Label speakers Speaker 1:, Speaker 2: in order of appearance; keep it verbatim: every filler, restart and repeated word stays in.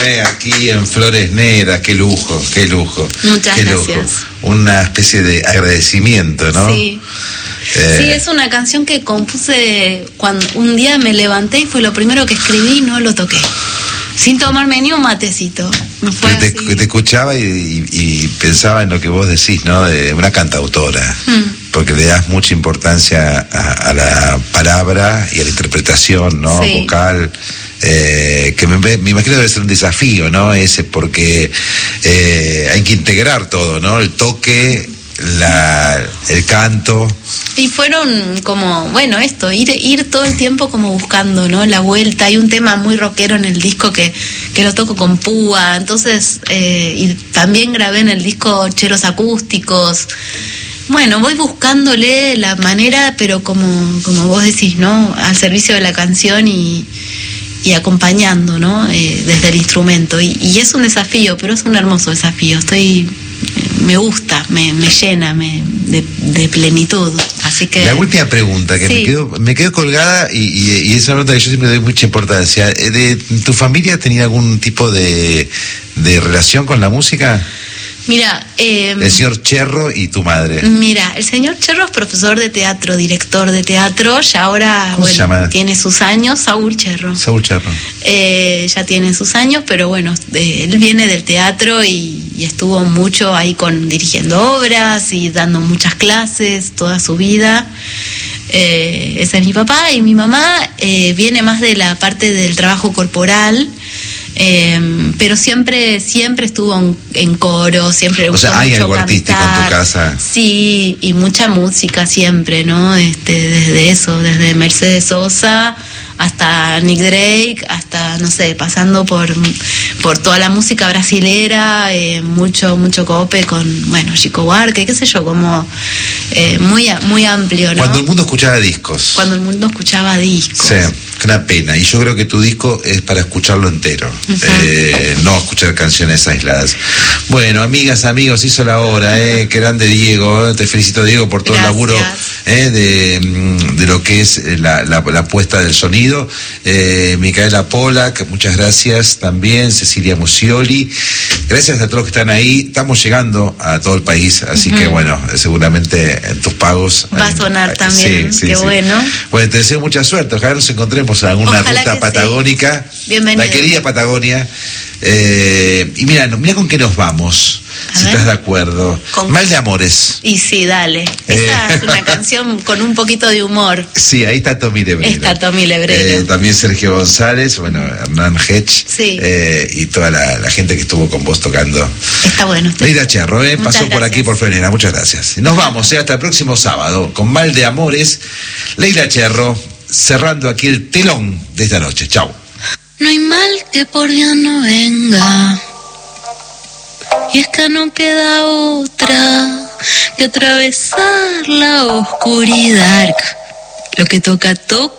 Speaker 1: Eh, aquí en Flores Negras, qué lujo, qué lujo.
Speaker 2: Muchas
Speaker 1: qué
Speaker 2: gracias.
Speaker 1: Lujo. Una especie de agradecimiento, ¿no?
Speaker 2: Sí.
Speaker 1: Eh,
Speaker 2: Sí, es una canción que compuse cuando un día me levanté y fue lo primero que escribí y no lo toqué. Sin tomarme ni un matecito. Me fue
Speaker 1: te,
Speaker 2: así.
Speaker 1: te escuchaba y, y, y pensaba en lo que vos decís, ¿no? De una cantautora. Mm. Porque le das mucha importancia a, a la palabra y a la interpretación, ¿no? Sí. Vocal. Eh, que me, me imagino debe ser un desafío, ¿no? Ese, porque eh, hay que integrar todo, ¿no? El toque, la, el canto.
Speaker 2: Y fueron como, bueno, esto, ir ir todo el tiempo como buscando, ¿no? La vuelta. Hay un tema muy rockero en el disco que, que lo toco con púa, entonces, eh, y también grabé en el disco cheros acústicos. Bueno, voy buscándole la manera, pero como, como vos decís, ¿no? Al servicio de la canción y, y acompañando, ¿no? Eh, desde el instrumento. Y, y es un desafío, pero es un hermoso desafío. Estoy... me gusta, me, me llena me, de, de plenitud, así que...
Speaker 1: La última pregunta, que sí. me quedo me quedo colgada y, y, y es una pregunta que yo siempre doy mucha importancia. ¿De tu familia tenía algún tipo de, de relación con la música?
Speaker 2: Mira, eh,
Speaker 1: el señor Cherro y tu madre.
Speaker 2: Mira, el señor Cherro es profesor de teatro, director de teatro, ya ahora
Speaker 1: ¿Cómo
Speaker 2: bueno,
Speaker 1: se llama?
Speaker 2: Tiene sus años, Saúl Cherro.
Speaker 1: Saúl Cherro.
Speaker 2: Eh, ya tiene sus años, pero bueno, eh, él viene del teatro y, y estuvo mucho ahí con dirigiendo obras y dando muchas clases toda su vida. Eh, ese es mi papá, y mi mamá eh, viene más de la parte del trabajo corporal. Eh, pero siempre siempre estuvo en, en coro, siempre le gustó
Speaker 1: o sea, hay
Speaker 2: mucho
Speaker 1: algo
Speaker 2: cantar.
Speaker 1: Artístico en tu casa.
Speaker 2: Sí, y mucha música siempre, ¿no? Este, desde eso, desde Mercedes Sosa hasta Nick Drake, hasta, no sé, pasando por por toda la música brasilera, eh, mucho mucho cope con, bueno, Chico Buarque, qué sé yo, como eh, muy muy amplio, ¿no?
Speaker 1: Cuando el mundo escuchaba discos.
Speaker 2: Cuando el mundo escuchaba discos.
Speaker 1: Sí, una pena. Y yo creo que tu disco es para escucharlo entero, uh-huh. eh, no escuchar canciones aisladas. Bueno, amigas, amigos, hizo la hora, eh, qué grande Diego, te felicito, Diego, por todo Gracias. el laburo eh, de, de lo que es la, la, la puesta del sonido. Eh, Micaela Polak, muchas gracias también, Cecilia Musioli, gracias a todos los que están ahí. Estamos llegando a todo el país, así uh-huh. que bueno, seguramente en tus pagos
Speaker 2: va a sonar eh, también, sí, sí, qué sí. bueno.
Speaker 1: Bueno, te deseo mucha suerte, ojalá nos encontremos en alguna
Speaker 2: Ojalá
Speaker 1: ruta patagónica,
Speaker 2: sí. Bienvenido.
Speaker 1: La querida Patagonia. Eh, y mira, mira con qué nos vamos, a si ver. Estás de acuerdo.
Speaker 2: ¿Con
Speaker 1: Mal de Amores.
Speaker 2: Y sí, dale. Esa eh. es una canción con un poquito de humor.
Speaker 1: Sí, ahí está Tommy Lebrero.
Speaker 2: Está Tommy Lebrero.
Speaker 1: Eh, también Sergio González, bueno, Hernán Hedge.
Speaker 2: Sí.
Speaker 1: Eh, y toda la, la gente que estuvo con vos tocando.
Speaker 2: Está bueno. Está
Speaker 1: Leila Cherro, eh, pasó
Speaker 2: gracias.
Speaker 1: por aquí por Frenera, muchas gracias. Nos vamos, eh, hasta el próximo sábado con Mal de Amores. Leila Cherro, cerrando aquí el telón de esta noche. Chau.
Speaker 2: No hay mal que por día no venga, y es que no queda otra que atravesar la oscuridad. Lo que toca, toca.